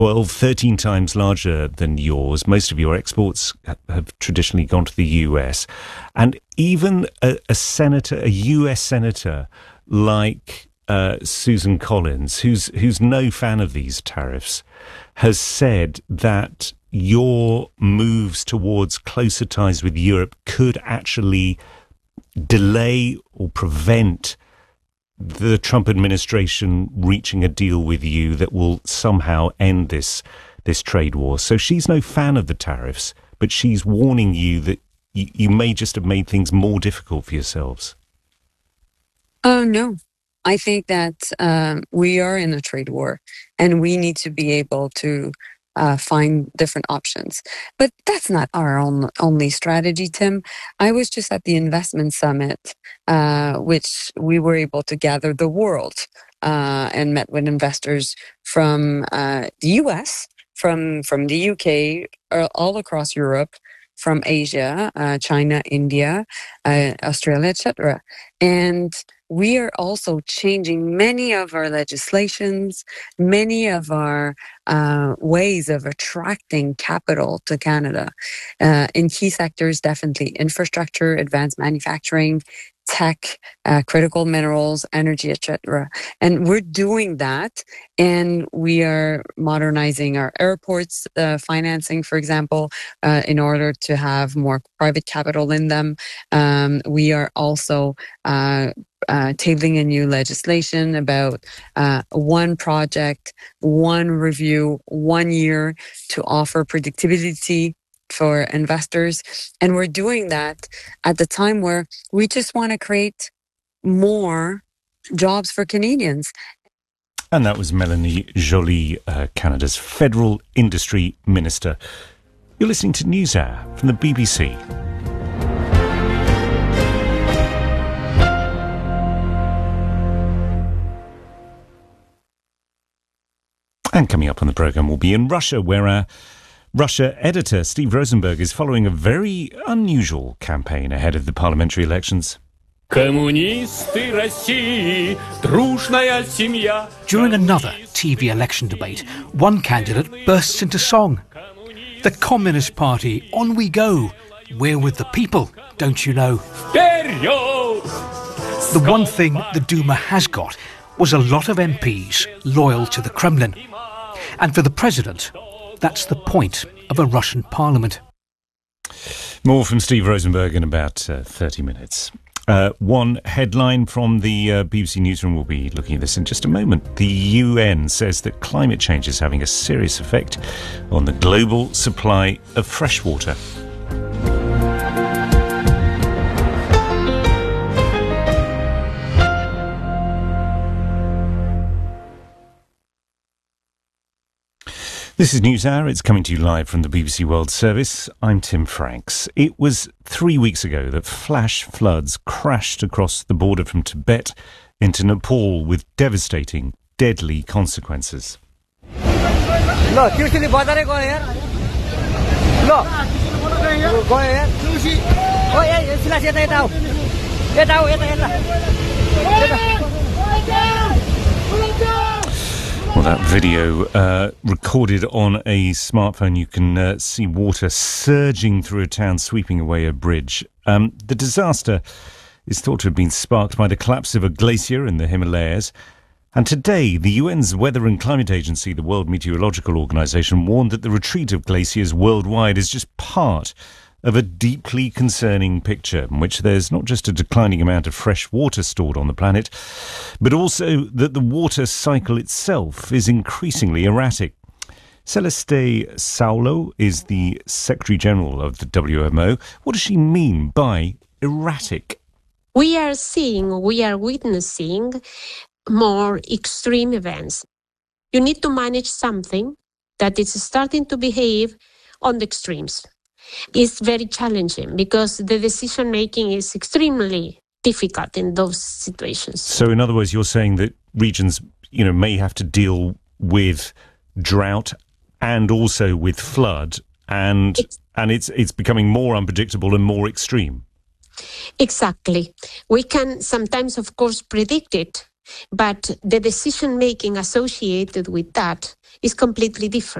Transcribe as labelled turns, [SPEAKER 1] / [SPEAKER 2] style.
[SPEAKER 1] 12, 13 times larger than yours. Most of your exports have traditionally gone to the US. And even a US senator like Susan Collins, who's no fan of these tariffs, has said that your moves towards closer ties with Europe could actually delay or prevent the Trump administration reaching a deal with you that will somehow end this trade war. So she's no fan of the tariffs, but she's warning you that you may just have made things more difficult for yourselves.
[SPEAKER 2] Oh, no. I think that we are in a trade war and we need to be able to find different options. But that's not our only strategy, Tim. I was just at the investment summit, which we were able to gather the world and met with investors from the US, from the UK, all across Europe, from Asia, China, India, Australia, etc. And we are also changing many of our legislations, many of our ways of attracting capital to Canada in key sectors, definitely infrastructure, advanced manufacturing, tech, critical minerals, energy, etc. And we're doing that, and we are modernizing our airports financing, for example, in order to have more private capital in them. We are also tabling a new legislation about one project, one review, 1 year to offer predictability for investors. And we're doing that at the time where we just want to create more jobs for Canadians.
[SPEAKER 1] And that was Melanie Joly, Canada's Federal Industry Minister. You're listening to NewsHour from the BBC. And coming up on the programme, we'll be in Russia, where our Russia editor Steve Rosenberg is following a very unusual campaign ahead of the parliamentary elections.
[SPEAKER 3] During another TV election debate, one candidate bursts into song. The Communist Party, on we go. We're with the people, don't you know? The one thing the Duma has got was a lot of MPs loyal to the Kremlin. And for the president, that's the point of a Russian parliament.
[SPEAKER 1] More from Steve Rosenberg in about 30 minutes. One headline from the BBC Newsroom. We'll be looking at this in just a moment. The UN says that climate change is having a serious effect on the global supply of fresh water. This is NewsHour. It's coming to you live from the BBC World Service. I'm Tim Franks. It was 3 weeks ago that flash floods crashed across the border from Tibet into Nepal with devastating, deadly consequences. Well, that video recorded on a smartphone, you can see water surging through a town, sweeping away a bridge. The disaster is thought to have been sparked by the collapse of a glacier in the Himalayas. And today, the UN's Weather and Climate Agency, the World Meteorological Organization, warned that the retreat of glaciers worldwide is just part of a deeply concerning picture in which there's not just a declining amount of fresh water stored on the planet, but also that the water cycle itself is increasingly erratic. Celeste Saulo is the Secretary-General of the WMO. What does she mean by erratic?
[SPEAKER 4] We are witnessing more extreme events. You need to manage something that is starting to behave on the extremes. It's very challenging because the decision-making is extremely difficult in those situations.
[SPEAKER 1] So in other words, you're saying that regions, may have to deal with drought and also with flood, and it's becoming more unpredictable and more extreme.
[SPEAKER 4] Exactly. We can sometimes, of course, predict it, but the decision making associated with that is completely different.